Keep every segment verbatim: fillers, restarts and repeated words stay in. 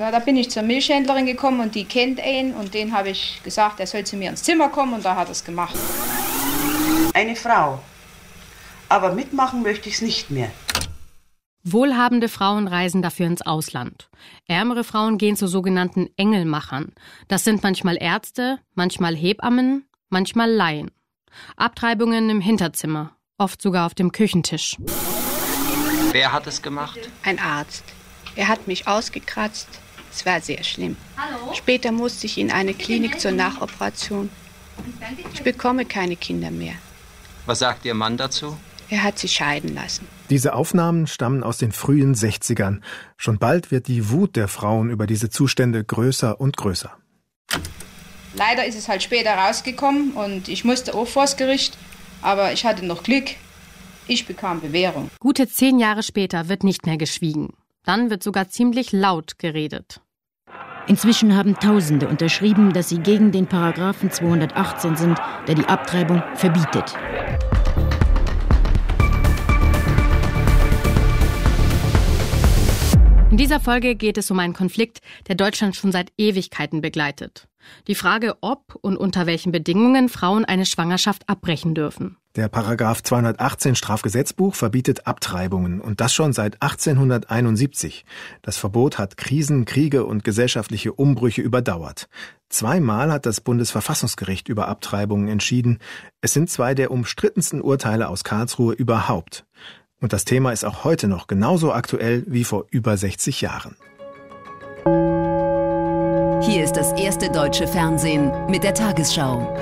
Ja, da bin ich zur Milchhändlerin gekommen und die kennt ihn und den habe ich gesagt, er soll zu mir ins Zimmer kommen und da hat er es gemacht. Eine Frau, aber mitmachen möchte ich es nicht mehr. Wohlhabende Frauen reisen dafür ins Ausland. Ärmere Frauen gehen zu sogenannten Engelmachern. Das sind manchmal Ärzte, manchmal Hebammen, manchmal Laien. Abtreibungen im Hinterzimmer, oft sogar auf dem Küchentisch. Wer hat es gemacht? Ein Arzt. Er hat mich ausgekratzt. Es war sehr schlimm. Hallo? Später musste ich in eine Klinik zur Nachoperation. Ich bekomme keine Kinder mehr. Was sagt Ihr Mann dazu? Er hat sich scheiden lassen. Diese Aufnahmen stammen aus den frühen sechzigern. Schon bald wird die Wut der Frauen über diese Zustände größer und größer. Leider ist es halt später rausgekommen und ich musste auch vors Gericht, aber ich hatte noch Glück. Ich bekam Bewährung. Gute zehn Jahre später wird nicht mehr geschwiegen. Dann wird sogar ziemlich laut geredet. Inzwischen haben Tausende unterschrieben, dass sie gegen den Paragraphen zweihundertachtzehn sind, der die Abtreibung verbietet. In dieser Folge geht es um einen Konflikt, der Deutschland schon seit Ewigkeiten begleitet. Die Frage, ob und unter welchen Bedingungen Frauen eine Schwangerschaft abbrechen dürfen. Der Paragraph zweihundertachtzehn Strafgesetzbuch verbietet Abtreibungen und das schon seit achtzehnhunderteinundsiebzig. Das Verbot hat Krisen, Kriege und gesellschaftliche Umbrüche überdauert. Zweimal hat das Bundesverfassungsgericht über Abtreibungen entschieden. Es sind zwei der umstrittensten Urteile aus Karlsruhe überhaupt. Und das Thema ist auch heute noch genauso aktuell wie vor über sechzig Jahren. Hier ist das erste deutsche Fernsehen mit der Tagesschau.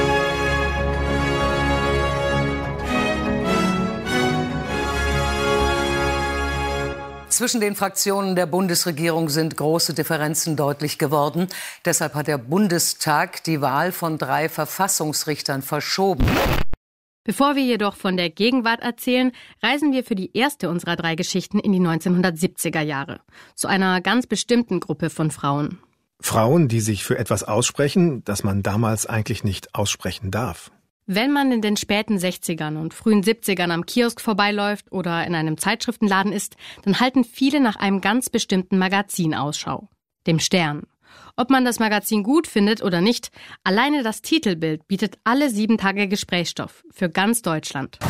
Zwischen den Fraktionen der Bundesregierung sind große Differenzen deutlich geworden. Deshalb hat der Bundestag die Wahl von drei Verfassungsrichtern verschoben. Bevor wir jedoch von der Gegenwart erzählen, reisen wir für die erste unserer drei Geschichten in die neunzehnhundertsiebziger Jahre. Zu einer ganz bestimmten Gruppe von Frauen. Frauen, die sich für etwas aussprechen, das man damals eigentlich nicht aussprechen darf. Wenn man in den späten sechzigern und frühen siebzigern am Kiosk vorbeiläuft oder in einem Zeitschriftenladen ist, dann halten viele nach einem ganz bestimmten Magazin Ausschau. Dem Stern. Ob man das Magazin gut findet oder nicht, alleine das Titelbild bietet alle sieben Tage Gesprächsstoff für ganz Deutschland.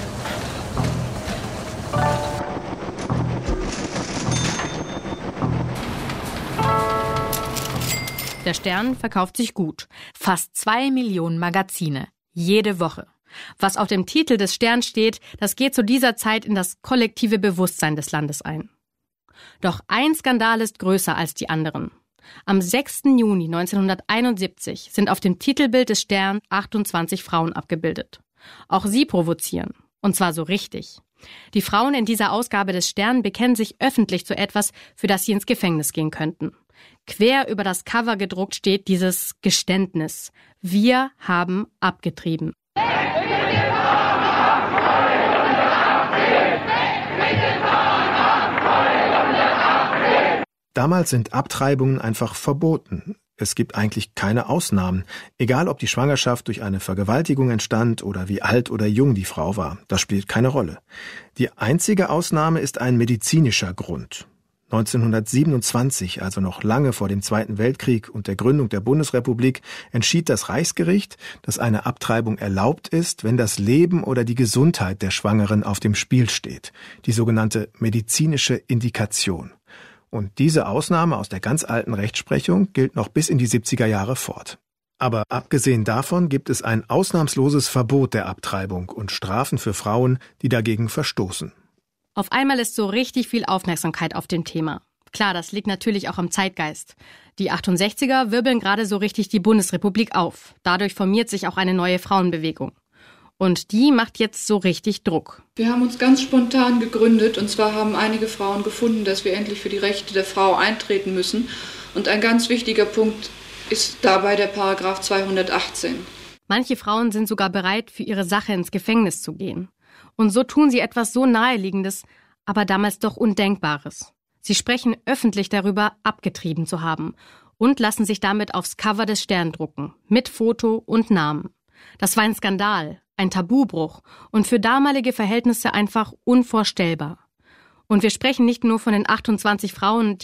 Der Stern verkauft sich gut. Fast zwei Millionen Magazine. Jede Woche. Was auf dem Titel des Sterns steht, das geht zu dieser Zeit in das kollektive Bewusstsein des Landes ein. Doch ein Skandal ist größer als die anderen. Am sechsten Juni neunzehnhunderteinundsiebzig sind auf dem Titelbild des Stern achtundzwanzig Frauen abgebildet. Auch sie provozieren. Und zwar so richtig. Die Frauen in dieser Ausgabe des Stern bekennen sich öffentlich zu etwas, für das sie ins Gefängnis gehen könnten. Quer über das Cover gedruckt steht dieses Geständnis. Wir haben abgetrieben. Damals sind Abtreibungen einfach verboten. Es gibt eigentlich keine Ausnahmen, egal ob die Schwangerschaft durch eine Vergewaltigung entstand oder wie alt oder jung die Frau war. Das spielt keine Rolle. Die einzige Ausnahme ist ein medizinischer Grund. neunzehnhundertsiebenundzwanzig, also noch lange vor dem Zweiten Weltkrieg und der Gründung der Bundesrepublik, entschied das Reichsgericht, dass eine Abtreibung erlaubt ist, wenn das Leben oder die Gesundheit der Schwangeren auf dem Spiel steht. Die sogenannte medizinische Indikation. Und diese Ausnahme aus der ganz alten Rechtsprechung gilt noch bis in die siebziger Jahre fort. Aber abgesehen davon gibt es ein ausnahmsloses Verbot der Abtreibung und Strafen für Frauen, die dagegen verstoßen. Auf einmal ist so richtig viel Aufmerksamkeit auf dem Thema. Klar, das liegt natürlich auch am Zeitgeist. Die achtundsechziger wirbeln gerade so richtig die Bundesrepublik auf. Dadurch formiert sich auch eine neue Frauenbewegung. Und die macht jetzt so richtig Druck. Wir haben uns ganz spontan gegründet und zwar haben einige Frauen gefunden, dass wir endlich für die Rechte der Frau eintreten müssen. Und ein ganz wichtiger Punkt ist dabei der Paragraph zweihundertachtzehn. Manche Frauen sind sogar bereit, für ihre Sache ins Gefängnis zu gehen. Und so tun sie etwas so Naheliegendes, aber damals doch Undenkbares. Sie sprechen öffentlich darüber, abgetrieben zu haben und lassen sich damit aufs Cover des Stern drucken, mit Foto und Namen. Das war ein Skandal, ein Tabubruch und für damalige Verhältnisse einfach unvorstellbar. Und wir sprechen nicht nur von den achtundzwanzig Frauen,